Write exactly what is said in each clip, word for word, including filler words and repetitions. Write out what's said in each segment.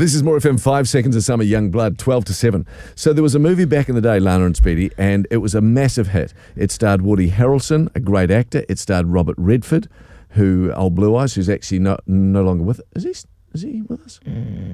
This is More F M, five seconds of summer, Young Blood, twelve to seven. So there was a movie back in the day, Lana and Speedy, and it was a massive hit. It starred Woody Harrelson, a great actor. It starred Robert Redford, who, old Blue Eyes, who's actually no, no longer with us. Is he, is he with us?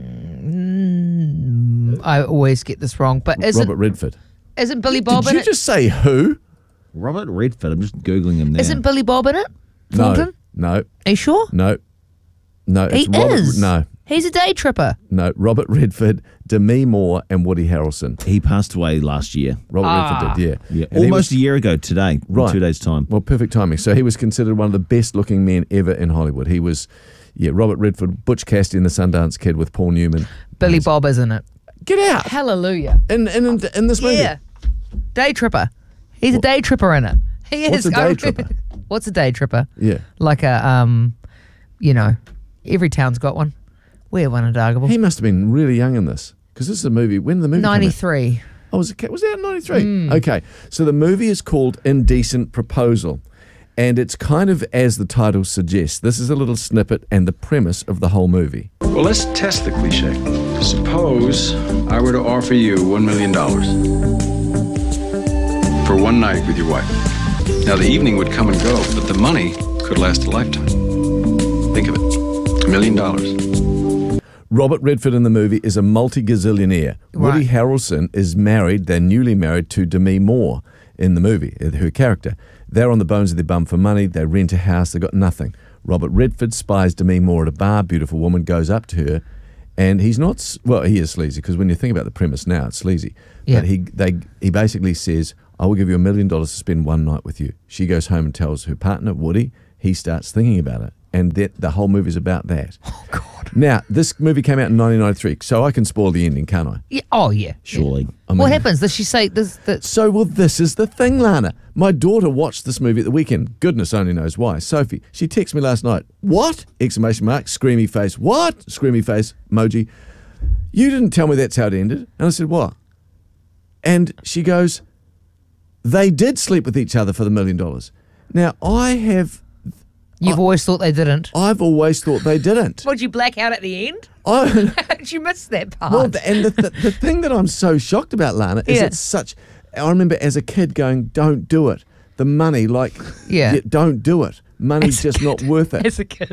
Mm, I always get this wrong, but isn't... Robert Redford. Isn't Billy Bob Did in you it? just say who? Robert Redford. I'm just Googling him now. Isn't Billy Bob in it? No, Thornton? no, Are you sure? no, no. It's He Robert, is. No, He's a day tripper. no. Robert Redford, Demi Moore, and Woody Harrelson. He passed away last year. Robert Ah. Redford did, yeah. Yeah, And he almost was- a year ago today. Right. In two days' time. Well, perfect timing. So he was considered one of the best-looking men ever in Hollywood. He was, yeah, Robert Redford, Butch Cassidy and the Sundance Kid with Paul Newman. Billy Bob is in it. Get out! Hallelujah. In in in, in this movie. Yeah. Day tripper. He's a day tripper in it. He is. What's a day tripper? What's a day tripper? Yeah. Like a, um, you know, every town's got one. We have one in Dargable. He must have been really young in this because this is a movie. When did the movie came out? ninety-three. Oh, was it was it out in ninety-three? Mm. Okay, so the movie is called Indecent Proposal, and it's kind of as the title suggests. This is a little snippet and the premise of the whole movie. Well, let's test the cliche. Suppose I were to offer you one million dollars for one night with your wife. Now, the evening would come and go, but the money could last a lifetime. Think of it. A million dollars. Robert Redford in the movie is a multi-gazillionaire. Right. Woody Harrelson is married, they're newly married to Demi Moore in the movie, her character. They're on the bones of their bum for money, they rent a house, they got nothing. Robert Redford spies Demi Moore at a bar, beautiful woman, goes up to her, and he's not, s- well, he is sleazy, because when you think about the premise now, it's sleazy. Yeah. But he, they, he basically says, I will give you a million dollars to spend one night with you. She goes home and tells her partner, Woody, he starts thinking about it. And that the whole movie's about that. Oh, God. Now, this movie came out in nineteen ninety-three, so I can spoil the ending, can't I? Yeah. Oh, yeah. Surely. I mean, What happens? Does she say this? this So, well, this is the thing, Lana. My daughter watched this movie at the weekend. Goodness only knows why. Sophie, she texted me last night. What? Exclamation mark, screamy face. What? Screamy face, emoji. You didn't tell me that's how it ended. And I said, what? And she goes, they did sleep with each other for the million dollars. Now, I have, You've always thought they didn't. I've always thought they didn't. Would you black out at the end? I, Did you miss that part? Well, and the, the, the thing that I'm so shocked about, Lana, is Yeah. it's such... I remember as a kid going, don't do it. The money, like, Yeah. don't do it. Money's just not worth it. As a kid.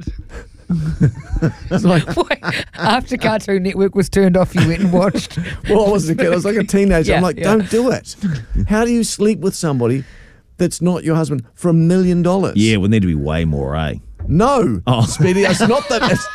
It's like, After Cartoon Network was turned off, you went and watched. well, I was a kid. I was like a teenager. Yeah, I'm like, yeah. don't do it. How do you sleep with somebody that's not your husband for a million dollars? Yeah, would need to be way more, eh? No, Oh. Speedy, it's not that. It's,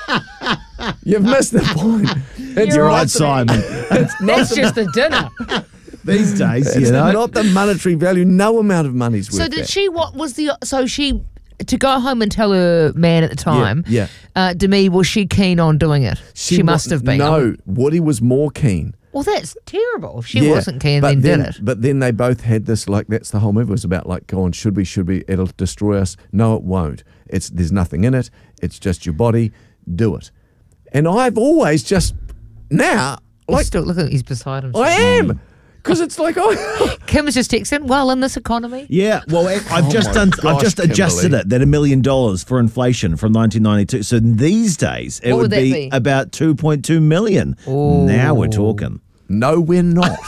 you've missed the point. It's You're not right, the- Simon. It's not That's the, just a dinner. These days, it's you know. not the monetary value. No amount of money's worth So did that. she? What was the? So she to go home and tell her man at the time. yeah. Uh, Demi, was she keen on doing it? She, wa- must have been. No, Woody was more keen. Well, that's terrible. If she Yeah, wasn't keen, but then, did it. But then they both had this, like, that's the whole movie was about, like, going, should we, should we, it'll destroy us. No, it won't. It's There's nothing in it. It's just your body. Do it. And I've always just, now, Like, like, still look at he's beside himself. I am. Because it's like, oh, Kim's just texting. Well, in this economy, Yeah, well, I- I've Oh just my done. gosh, I've just adjusted Kimberly. it. That a million dollars for inflation from nineteen ninety-two. So these days it What would, would that be, be? about two point two million. Now we're talking. no, we're not.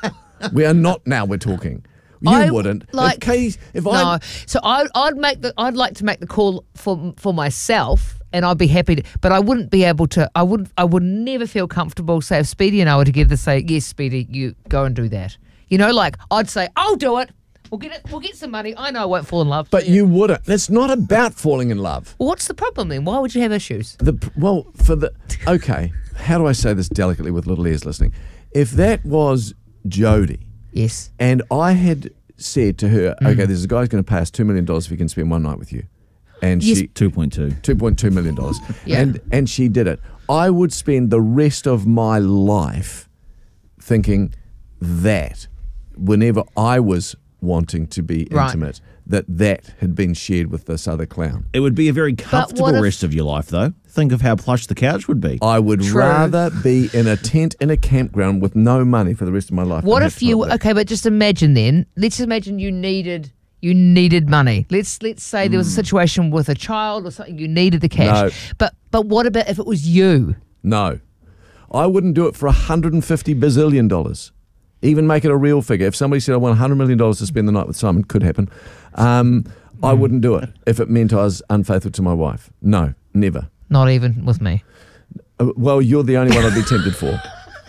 We are not now, we're talking. You I- wouldn't. like- if Kay, if no. I, So I, I'd make the. I'd like to make the call for for myself, and I'd be happy to. But I wouldn't be able to. I would. I would never feel comfortable. Say if Speedy and I were together, say yes, Speedy, you go and do that. You know, like I'd say, I'll do it. We'll get it. We'll get some money. I know I won't fall in love. but you wouldn't. It's not about falling in love. Well, what's the problem then? Why would you have issues? The well for the okay. How do I say this delicately with little ears listening? If that was Jodie, Yes. and I had said to her, okay, there's a guy who's going to pay us two million dollars if he can spend one night with you, and Yes. she Two point two. two point two million dollars, Yeah. and and she did it. I would spend the rest of my life thinking that whenever I was wanting to be Right. intimate, that that had been shared with this other clown. It would be a very comfortable if- rest of your life, though. Think of how plush the couch would be. I would True. rather be in a tent in a campground with no money for the rest of my life. What than if have to you? put up with Okay, but just imagine then. Let's just imagine you needed. You needed money. Let's let's say there was a situation with a child or something. You needed the cash. No. But but what about if it was you? No. I wouldn't do it for one hundred fifty bazillion dollars. Even make it a real figure. If somebody said I want one hundred million dollars to spend the night with Simon, could happen. Um, I wouldn't do it if it meant I was unfaithful to my wife. No, never. Not even with me. Uh, well, you're the only one I'd be tempted for.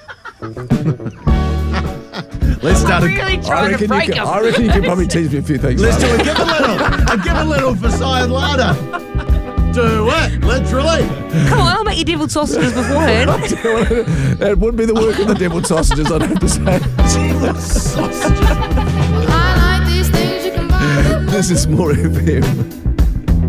Let's start. I'm really a, trying I reckon, to break you can, him. I reckon you can probably teach me a few things. let's do Simon. it. Give a little. A give a little for Cyan Lada. Do it. Literally. Come on, I'll make you deviled sausages beforehand. It would be the work of the deviled sausages, I'd have to say. Sausage. I like these things you can buy. This is More F M.